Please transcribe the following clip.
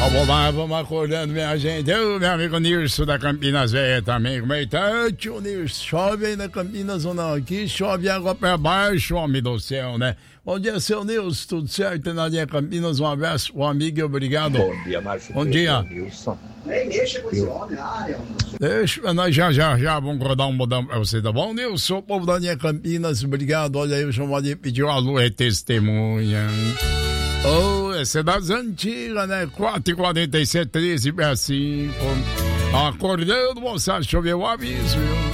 Vamos acordando, minha gente. Eu, meu amigo Nilson da Campinas Velha também. Como é que tá? Tio Nilson, chove aí na Campinas ou não? Aqui chove água pra baixo, homem do céu, né? Bom dia, seu Nilson, tudo certo? Na linha Campinas, um abraço, um amigo e obrigado. Bom dia, Márcio. Bom dia. Nilson. Deixa com esse homem na área. Deixa, nós já vamos rodar um modão pra você, tá bom, Nilson? O povo da linha Campinas, obrigado. Olha aí, o João Maria pediu a lua é testemunha. Oh, essa é das antigas, né? 4h47, 13 para 5. Acordando, moçada, choveu o aviso, viu?